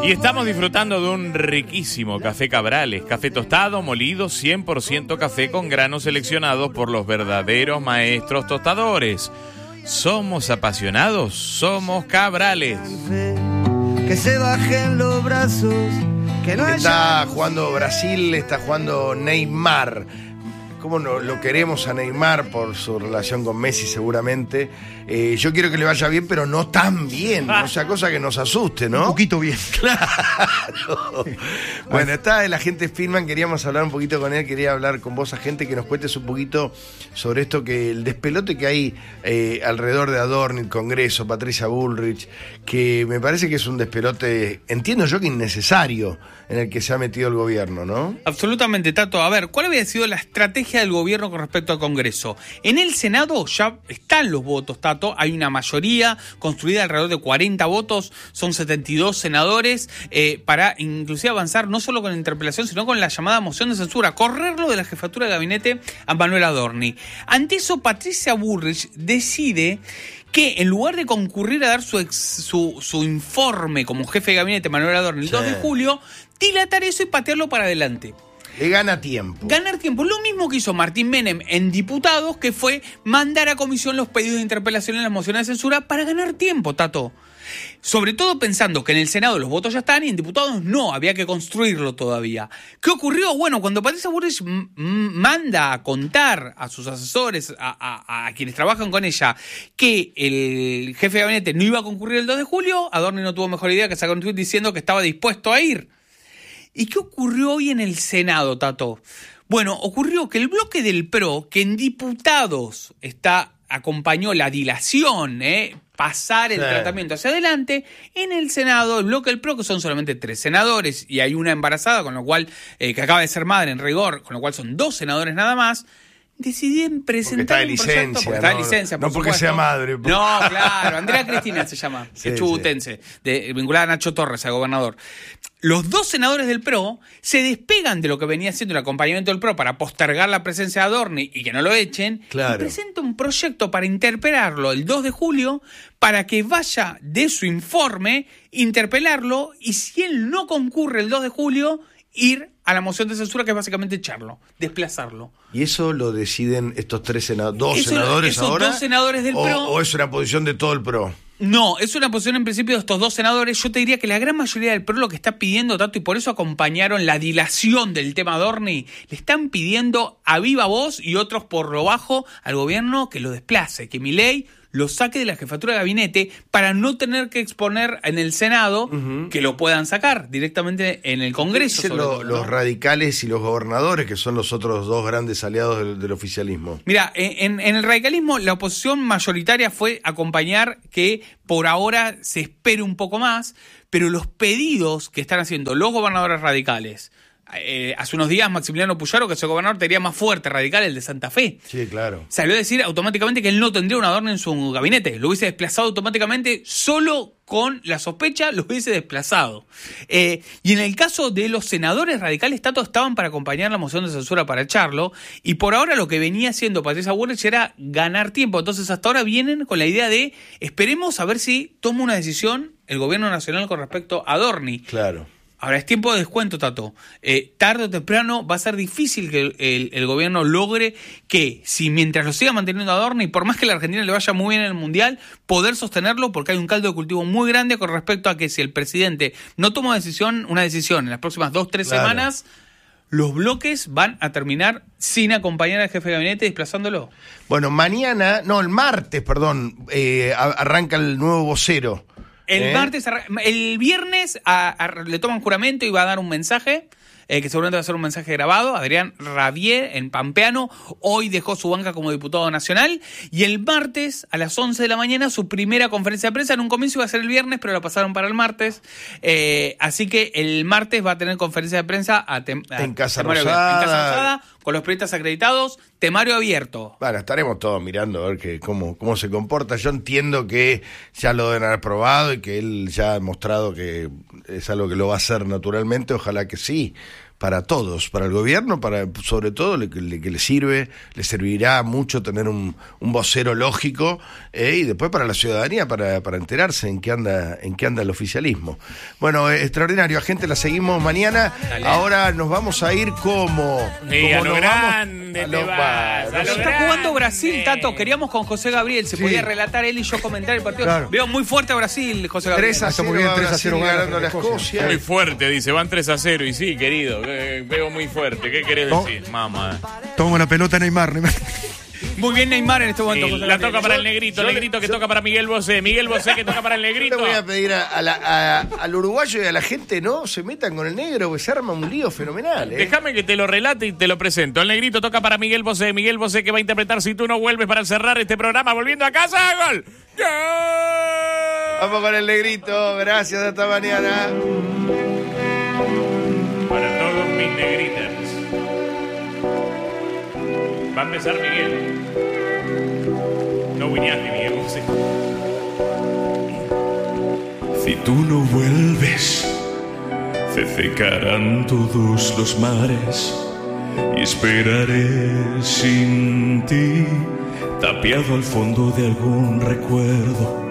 Y estamos disfrutando de un riquísimo café Cabrales, café tostado, molido, 100% café con granos seleccionados por los verdaderos maestros tostadores. Somos apasionados, somos Cabrales. Que se bajen los brazos, que no Está jugando Brasil, está jugando Neymar. ¿Cómo no lo queremos a Neymar por su relación con Messi seguramente? Yo quiero que le vaya bien, pero no tan bien. O sea, cosa que nos asuste, ¿no? Un poquito bien. Claro. Bueno, está el agente Spillman, queríamos hablar un poquito con él, quería hablar con vos, agente, que nos cuentes un poquito sobre esto, que el despelote que hay alrededor de Adorni, el Congreso, Patricia Bullrich, que me parece que es un despelote, entiendo yo que innecesario, en el que se ha metido el gobierno, ¿no? Absolutamente, Tato. A ver, ¿cuál había sido la estrategia del gobierno con respecto al Congreso? En el Senado ya están los votos, Tato. Hay una mayoría construida alrededor de 40 votos. Son 72 senadores para inclusive avanzar no solo con la interpelación, sino con la llamada moción de censura. Correrlo de la jefatura de gabinete a Manuel Adorni. Ante eso, Patricia Bullrich decide que en lugar de concurrir a dar su informe como jefe de gabinete Manuel Adorni el 2 de julio, dilatar eso y patearlo para adelante. Le gana tiempo. Ganar tiempo. Lo mismo que hizo Martín Menem en diputados, que fue mandar a comisión los pedidos de interpelación en las mociones de censura para ganar tiempo, Tato. Sobre todo pensando que en el Senado los votos ya están y en diputados no, había que construirlo todavía. ¿Qué ocurrió? Bueno, cuando Patricia Bullrich manda a contar a sus asesores, a quienes trabajan con ella, que el jefe de gabinete no iba a concurrir el 2 de julio, Adorni no tuvo mejor idea que sacar un tuit diciendo que estaba dispuesto a ir. ¿Y qué ocurrió hoy en el Senado, Tato? Bueno, ocurrió que el bloque del PRO, que en diputados acompañó la dilación, pasar el tratamiento hacia adelante, en el Senado, el bloque del PRO, que son solamente 3 senadores, y hay una embarazada, con lo cual, que acaba de ser madre en rigor, con lo cual son 2 senadores nada más, decidieron presentar un proyecto. Porque está de licencia, no porque sea madre. No, claro, Andrea Cristina se llama, sí, es chubutense, vinculada a Nacho Torres, al gobernador. Los 2 senadores del PRO se despegan de lo que venía siendo el acompañamiento del PRO para postergar la presencia de Adorni y que no lo echen, y presentan un proyecto para interpelarlo el 2 de julio para que vaya de su informe, interpelarlo, y si él no concurre el 2 de julio, ir a la moción de censura, que es básicamente echarlo, desplazarlo. ¿Y eso lo deciden estos 3 senadores, senadores esos ahora? 2 senadores del PRO. ¿O es una posición de todo el PRO? No, es una posición en principio de estos 2 senadores. Yo te diría que la gran mayoría del PRO lo que está pidiendo, Tato, y por eso acompañaron la dilación del tema Adorni, le están pidiendo a viva voz y otros por lo bajo al gobierno que lo desplace, que Milei lo saque de la jefatura de gabinete para no tener que exponer en el Senado que lo puedan sacar directamente en el Congreso. Sobre todo, ¿no? Los radicales y los gobernadores, que son los otros 2 grandes aliados del oficialismo. Mira, en el radicalismo la oposición mayoritaria fue acompañar que por ahora se espere un poco más, pero los pedidos que están haciendo los gobernadores radicales, hace unos días Maximiliano Puyaro, que es el gobernador, tenía más fuerte radical, el de Santa Fe. Sí, claro. Salió a decir automáticamente que él no tendría un Adorni en su gabinete. Lo hubiese desplazado automáticamente, solo con la sospecha lo hubiese desplazado. Y en el caso de los senadores radicales, Tato, estaban para acompañar la moción de censura para echarlo. Y por ahora lo que venía haciendo Patricia Bullrich era ganar tiempo. Entonces hasta ahora vienen con la idea de esperemos a ver si toma una decisión el gobierno nacional con respecto a Adorni. Claro. Ahora, es tiempo de descuento, Tato. Tarde o temprano va a ser difícil que el gobierno logre que, si mientras lo siga manteniendo Adorni, por más que a la Argentina le vaya muy bien en el Mundial, poder sostenerlo, porque hay un caldo de cultivo muy grande con respecto a que si el presidente no toma una decisión en las próximas 2-3 semanas, los bloques van a terminar sin acompañar al jefe de gabinete, desplazándolo. Bueno, el martes, arranca el nuevo vocero. El viernes le toman juramento y va a dar un mensaje, que seguramente va a ser un mensaje grabado. Adrián Rabier, en Pampeano, hoy dejó su banca como diputado nacional, y el martes a las 11 de la mañana su primera conferencia de prensa. En un comienzo iba a ser el viernes, pero la pasaron para el martes, así que el martes va a tener conferencia de prensa en Casa Rosada, con los periodistas acreditados, temario abierto. Bueno, estaremos todos mirando a ver cómo se comporta. Yo entiendo que ya lo deben haber probado y que él ya ha mostrado que es algo que lo va a hacer naturalmente. Ojalá que sí, para todos, para el gobierno, sobre todo que le servirá mucho tener un vocero lógico, y después para la ciudadanía, para enterarse en qué anda el oficialismo. Bueno, extraordinario, gente, la seguimos mañana. Dale. Ahora nos vamos a ir como a lo nos grande vamos, te vas, a lo Está grande. jugando Brasil, Tato. Queríamos con José Gabriel. Se Sí. podía relatar él y yo comentar el partido. Claro. Veo muy fuerte a Brasil, José Gabriel. 3-0 Está muy bien, va 3-0 Brasil gana ganando a la Escocia. Escocia. Muy fuerte, dice, van 3-0. Y sí, querido, veo muy fuerte. ¿Qué querés No. decir, mamá? Toma la pelota Neymar. Muy bien Neymar en este momento. José La Gabriel. toca para el negrito, el negrito que toca para Miguel Bosé que toca para el Yo negrito. le voy a pedir al uruguayo y a la gente no se metan con el negro, porque se arma un lío fenomenal. Déjame que te lo relate y te lo presento. El negrito toca para Miguel Bosé que va a interpretar Si tú no vuelves para cerrar este programa. Volviendo a casa, ¡gol! ¡Gol! Vamos con el negrito, gracias, hasta mañana. Para todos mis negritas. Va a empezar Miguel. No viñaste, Miguel Bosé. Si tú no vuelves, se secarán todos los mares y esperaré sin ti, tapiado al fondo de algún recuerdo.